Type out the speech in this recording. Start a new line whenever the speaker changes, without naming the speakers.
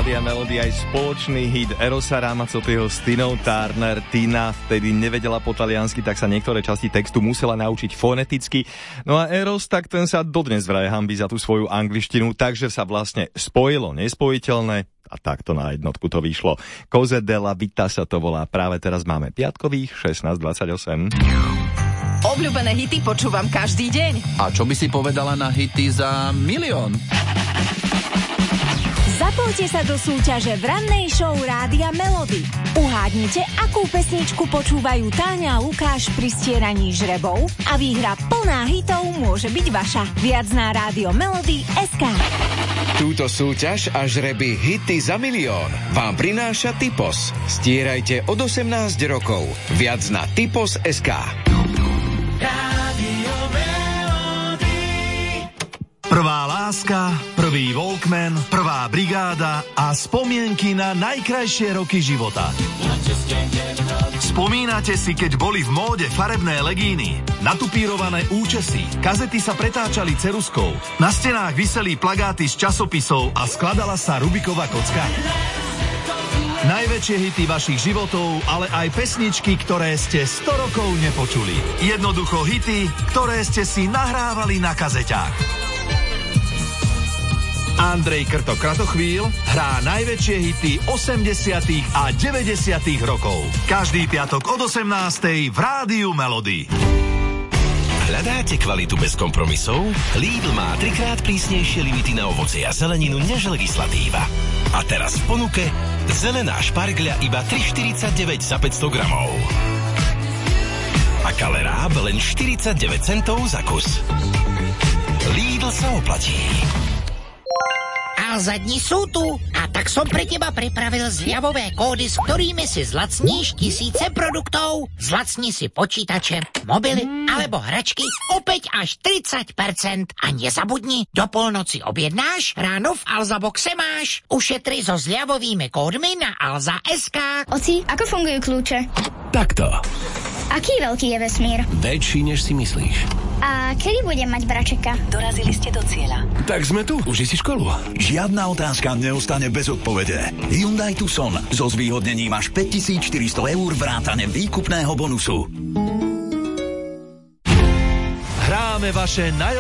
Rádia Melody aj spoločný hit Erosa Ramazzotthiho s Tinou Turner. Tina vtedy nevedela po taliansky, tak sa niektoré časti textu musela naučiť foneticky. No a Eros, tak ten sa dodnes vraj hanbí za tú svoju angličtinu, takže sa vlastne spojilo nespojiteľné a takto na jednotku to vyšlo. Cose della vita sa to volá. Práve teraz máme piatkových 16:28.
Obľúbené hity počúvam každý deň.
A čo by si povedala na hity za 1 000 000?
Zapojte sa do súťaže v rannej show Rádia Melody. Uhádnite, akú pesničku počúvajú Táňa a Lukáš pri stieraní žrebov a výhra plná hitov môže byť vaša. Viac na Rádio Melody.sk.
Túto súťaž a žreby Hity za 1 000 000 vám prináša Typos. Stierajte od 18 rokov. Viac na Typos.sk.
Prvá láska, prvý Walkman, prvá brigáda a spomienky na najkrajšie roky života. Spomínate si, keď boli v móde farebné legíny, natupírované účesy, kazety sa pretáčali ceruskou, na stenách viseli plagáty z časopisov a skladala sa Rubiková kocka? Najväčšie hity vašich životov, ale aj pesničky, ktoré ste 100 rokov nepočuli. Jednoducho hity, ktoré ste si nahrávali na kazeťách. Andrej Kratochvíľ hrá najväčšie hity 80. a 90. rokov. Každý piatok od 18. v Rádiu Melody.
Hľadáte kvalitu bez kompromisov? Lidl má 3-krát prísnejšie limity na ovocie a zeleninu než legislatíva. A teraz v ponuke zelená špargľa iba 3,49 za 500 gramov. A kaleráb len 49 centov za kus. Lidl sa oplatí.
A zadní sú tu. A tak som pre teba pripravil zľavové kódy, s ktorými si zlacníš tisíce produktov. Zlacni si počítače, mobily alebo hračky opäť až 30%. A nezabudni, do polnoci objednáš, ráno v Alzaboxe máš. Ušetri so zľavovými kódmi na Alza.sk.
Oci, ako fungujú kľúče?
Takto.
Aký veľký je vesmír?
Väčší, než si myslíš.
A kedy budem mať bračeka?
Dorazili ste do cieľa.
Tak sme tu, už si školu.
Žiadna otázka neostane bez odpovede. Hyundai Tucson so zvýhodnením až 5400 eur vrátane výkupného bonusu.
Hráme vaše